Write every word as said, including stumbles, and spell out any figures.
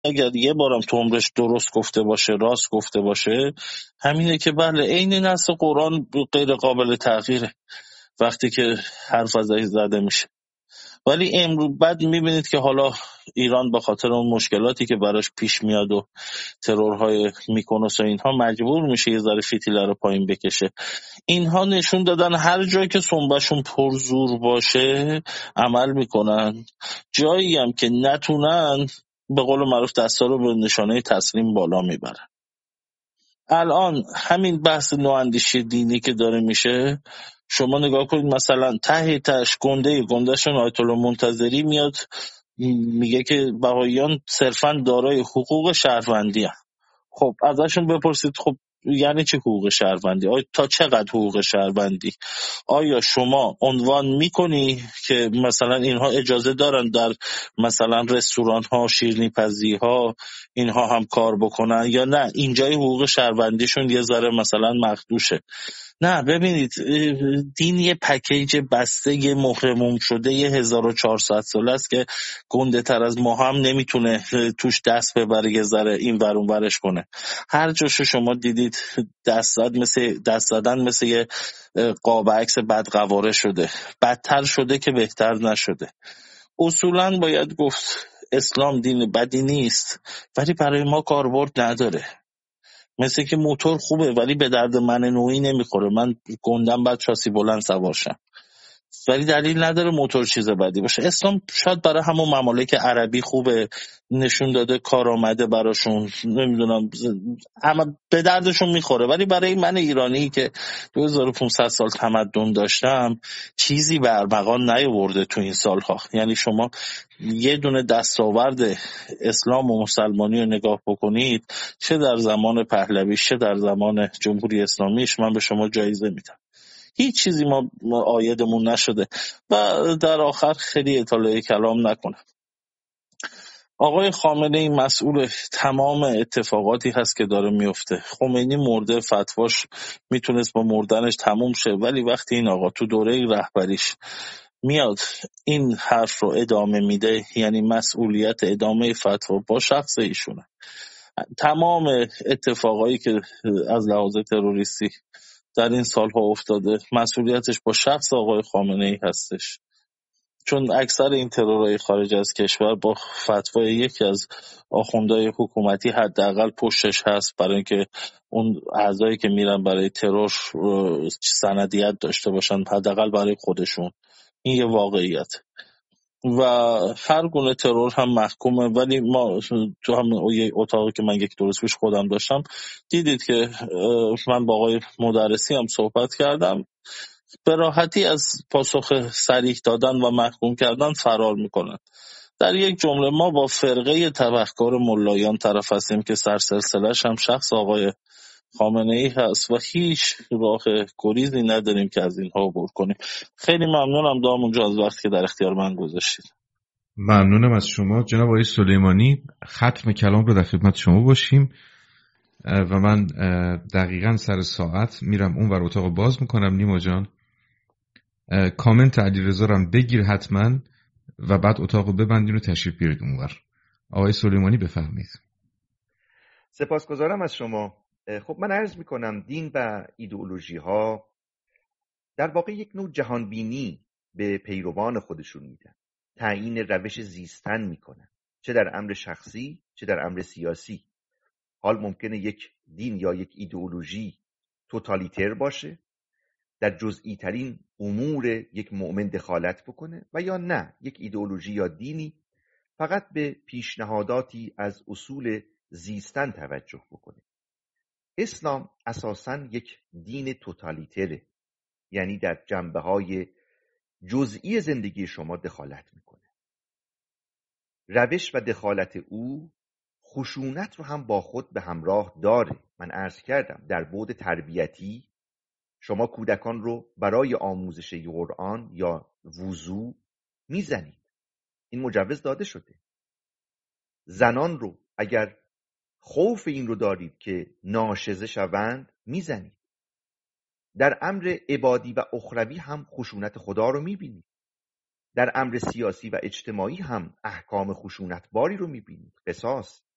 اگر یه بارم تو عمرش درست گفته باشه، راست گفته باشه، همینه که بله عین نص قرآن غیر قابل تغییره وقتی که حرف ازش زده میشه. ولی امروز بعد میبینید که حالا ایران به خاطر اون مشکلاتی که براش پیش میاد و ترورهای میکنوس و اینها مجبور میشه یه ذره فتیله رو پایین بکشه. اینها نشون دادن هر جایی که سنبشون پرزور باشه عمل میکنن، جایی هم که نتونن به قول معروف دستا رو به نشانه تسلیم بالا میبرن. الان همین بحث نواندیشی دینی که داره میشه، شما نگاه کنید مثلا ته تش گنده گندهشون آیت الله منتظری میاد میگه که بهائیان صرفا دارای حقوق شهروندی هستند. خب ازشون بپرسید خب یعنی چه حقوق شهروندی؟ آیا تا چقدر حقوق شهروندی؟ آیا شما عنوان میکنی که مثلا اینها اجازه دارن در مثلا رستوران ها، شیرینی پزی ها اینها هم کار بکنن یا نه اینجای حقوق شهروندیشون یه ذره مثلا مخدوشه؟ نه ببینید دین یه پکیج بسته یه مهرموم شده یه هزار و چهارصد ساله است که گنده تر از ما هم نمیتونه توش دست ببره یه ذره این ور اون ورش کنه. هر جاشو شما دیدید دست زد مثل دست زدن مثل یه قاب عکس بدقواره شده، بدتر شده که بهتر نشده. اصولا باید گفت اسلام دین بدی نیست ولی برای ما کاربرد نداره. مثل که موتور خوبه ولی به درد من نوعی نمیخوره، من گندم بعد شاسی بلند سوار شم، ولی دلیل نداره موتور چیز بدی باشه. اسلام شاید برای همون ممالک عربی خوبه، نشون داده کار آمده براشون، نمیدونم اما به دردشون میخوره، ولی برای من ایرانی که دو هزار و پانصد سال تمدن داشتم چیزی به ارمغان نیاورده تو این سالها. یعنی شما یه دونه دستاورد اسلام و مسلمانی رو نگاه بکنید، چه در زمان پهلوی چه در زمان جمهوری اسلامیش، من به شما جایزه میدم. هیچ چیزی ما عایدمون نشده. و در آخر خیلی اطاله کلام نکنم، آقای خامنه‌ای مسئول تمام اتفاقاتی هست که داره میفته. خمینی مرده، فتواش میتونست با مردنش تموم شه، ولی وقتی این آقا تو دوره رهبریش میاد این حرف رو ادامه میده، یعنی مسئولیت ادامه فتوا با شخص ایشونه. تمام اتفاقایی که از لحاظ تروریستی در این سالها افتاده مسئولیتش با شخص آقای خامنه‌ای هستش، چون اکثر این ترورهای خارج از کشور با فتوای یکی از آخوندهای حکومتی حداقل پشتش هست، برای اینکه اون اعضایی که میرن برای ترور سندیت داشته باشن، حداقل برای خودشون. این یه واقعیت و هر گونه ترور هم محکومه. ولی ما تو همین اتاقی که من یک دو روز پیش خودم داشتم دیدید که من با آقای مدرسی هم صحبت کردم، به راحتی از پاسخ صریح دادن و محکوم کردن فرار میکنن. در یک جمله ما با فرقه تبهکار ملایان طرف هستیم که سرسلسلش هم شخص آقای خامنه‌ای هست و هیچ راه گریزی نداریم که از اینها عبور کنیم. خیلی ممنونم دامون جان از وقتی که در اختیار من گذاشتید. ممنونم از شما جناب آقای سلیمانی. ختم کلام رو در خدمت شما باشیم و من دقیقاً سر ساعت میرم اون ور اتاق باز میکنم. نیما جان کامنت علیرضا رو هم بگیر حتما و بعد اتاق رو ببندین و تشریف بیارید اونور. آقای سلیمانی بفرمایید. سپاسگزارم از شما. خب من عرض میکنم دین و ایدئولوژی ها در واقع یک نوع جهانبینی به پیروان خودشون میدن، تعیین روش زیستن میکنن، چه در امر شخصی چه در امر سیاسی. حال ممکنه یک دین یا یک ایدئولوژی توتالیتر باشه، در جزئی ترین امور یک مؤمن دخالت بکنه، و یا نه یک ایدئولوژی یا دینی فقط به پیشنهاداتی از اصول زیستن توجه بکنه. اسلام اساساً یک دین توتالیتره، یعنی در جنبه‌های جزئی زندگی شما دخالت میکنه. روش و دخالت او خشونت رو هم با خود به همراه داره. من عرض کردم در بعد تربیتی شما کودکان رو برای آموزش قرآن یا وضو میزنید، این مجوز داده شده. زنان رو اگر خوف این رو دارید که ناشزه شوند میزنید. در امر عبادی و اخروی هم خشونت خدا رو میبینید. در امر سیاسی و اجتماعی هم احکام خشونتباری رو میبینید. قصاص،